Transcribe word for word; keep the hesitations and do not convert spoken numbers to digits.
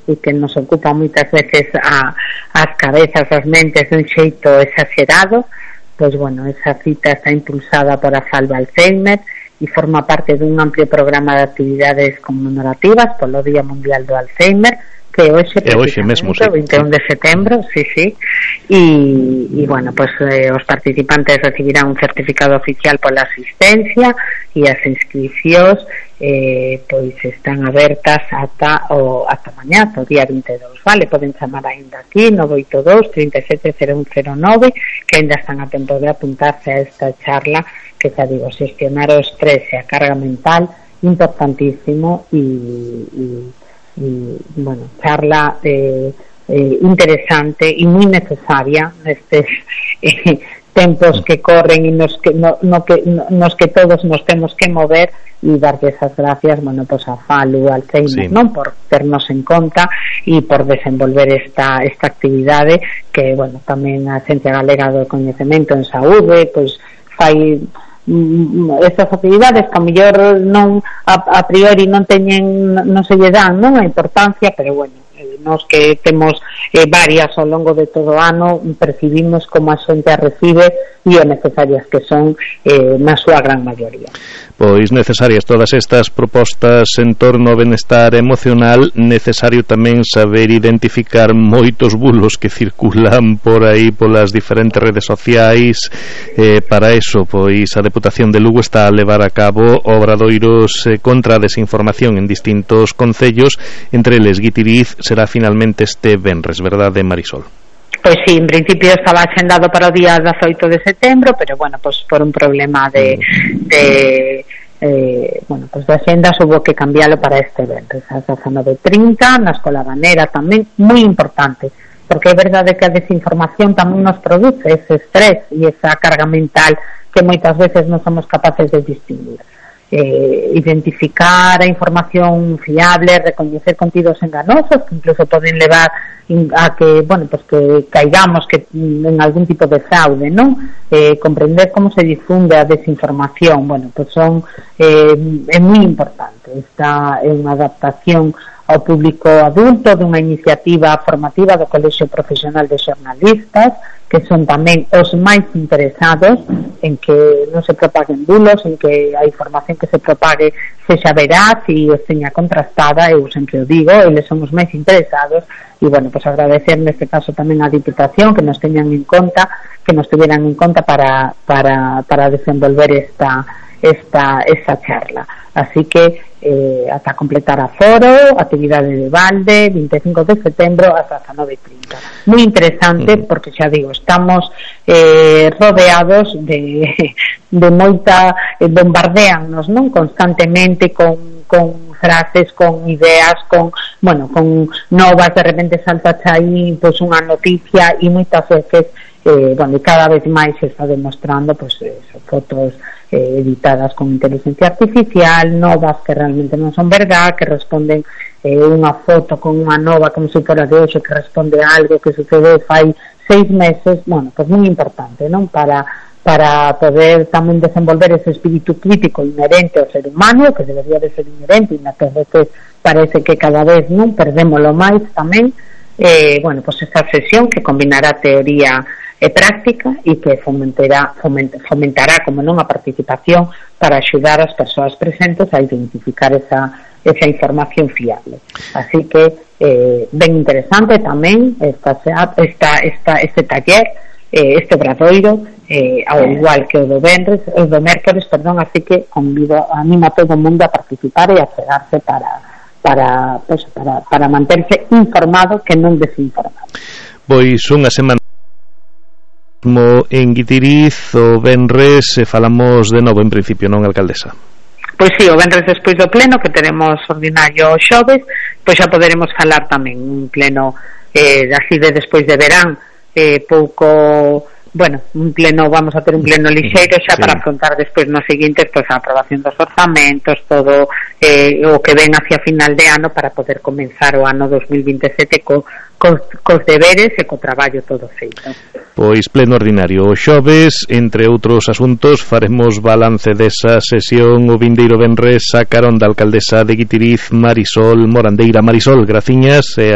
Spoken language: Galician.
e que nos ocupa moitas veces a, as cabezas, as mentes dun xeito exagerado, pois bueno, esa cita está impulsada por a Falva Alzheimer e forma parte dun amplio programa de actividades conmemorativas polo Día Mundial do Alzheimer, que hoxe, é hoxe mesmo, sí, vinte e un de setembro, sí, sí, e, e bueno, pues eh, os participantes recibirán un certificado oficial pola asistencia e as inscripcións eh, pois están abertas ata o ata mañá, o día vinte e dous, vale? Poden chamar aínda aquí nove oito dous, trinta e sete, cero un cero nove, que aínda están a tempo de apuntarse a esta charla, que xa digo, xestionar o estrés e a carga mental, importantísimo, e, e y bueno, charla eh, eh, interesante y muy necesaria nestes eh, tempos que corren y nos que no, no que no, nos que todos nos temos que mover, e darlle esas gracias, bueno, pues a Falu, al Alzheimer, sí, non, por ternos en conta e por desenvolver esta esta actividade que, bueno, tamén a Xencia Galega do Coñecemento en Saúde, pois fai estas actividades que a mellor non a, a priori non teñen, non se lle dan, non, a importancia, pero bueno, eh, nos que temos eh, varias ao longo de todo o ano, percibimos como a xente a recibe e o necesarias que son eh, na súa gran maioría. Pois necesarias todas estas propostas en torno ao benestar emocional, necesario tamén saber identificar moitos bulos que circulan por aí polas diferentes redes sociais. Eh, para eso, pois a Deputación de Lugo está a levar a cabo obradoiros eh, contra a desinformación en distintos concellos, entre eles Guitiriz será finalmente este venres, verdade, Marisol? Pois sí, en principio estaba agendado para o día dezaoito de setembro, pero bueno, pues por un problema de, de eh, bueno, pues de axendas hubo que cambiarlo para este venres, ás dezanove e trinta, na Escola Banera tamén, moi importante, porque é verdade que a desinformación tamén nos produce ese estrés e esa carga mental que moitas veces non somos capaces de distinguir. Eh, identificar a información fiable, recoñecer contidos enganosos que incluso poden levar a que, bueno, pues que caigamos que en algún tipo de fraude, ¿no? Eh, comprender como se difunde a desinformación, bueno, pues son eh, é moi importante. Esta é unha adaptación ao público adulto dunha iniciativa formativa do Colexio Profesional de Xornalistas, que son tamén os máis interesados en que non se propaguen bulos, en que a información que se propague sexa veraz e esteña contrastada. Eu sempre o digo, eles son os máis interesados, e bueno, pues agradecer neste caso tamén a Diputación que nos teñan en conta, que nos tuveran en conta para, para, para desenvolver esta esta esta charla. Así que eh, ata completar aforo, actividade de balde, vinte e cinco de setembro ás dezanove e trinta. Moi interesante, porque xa digo, estamos eh, rodeados de, de moita, eh, bombardeannos, non, constantemente con, con frases, con ideas, con, bueno, con novas, de repente salta aí pois unha noticia, e moitas veces eh, bueno, e cada vez máis se está demostrando pois eso, fotos Eh, editadas con inteligencia artificial, novas que realmente non son verdad, que responden eh, unha foto con unha nova como se fora de hoxe, que responde a algo que sucedeu fai seis meses. Bueno, pues moi importante, non? Para, para poder tamén desenvolver ese espírito crítico inherente ao ser humano, que debería de ser inherente, e na que veces parece que cada vez non perdémoslo máis tamén. Eh, bueno, pues esta sesión que combinará teoría e práctica e que fomentará, foment, fomentará como non a participación para axudar as persoas presentes a identificar esa, esa información fiable. Así que eh, ben interesante tamén esta, esta, esta, este taller, eh, este obradoiro, eh, ao igual que o do venres, o do mércores, perdón, así que convido, animo a todo o mundo a participar e a chegarse para para, pues, para, para manterse informado que non desinformado. Pois unha semana en Guitiriz, o venres falamos de novo en principio, non, alcaldesa? Pois si, sí, o venres despois do pleno que teremos ordinario o xoves, pois xa poderemos falar tamén un pleno eh, así de despois de verán, eh, pouco, bueno, un pleno, vamos a ter un pleno lixeiro xa, sí, para afrontar despois nos seguintes pois a aprobación dos orzamentos, todo eh, o que ven hacia final de ano, para poder comenzar o ano dos mil veintesete co, cos, cos deberes e co traballo todo feito. Pois pleno ordinario o xoves, entre outros asuntos faremos balance desa sesión o vindeiro venres. Sacaron da alcaldesa de Guitiriz, Marisol Morandeira. Marisol, graciñas e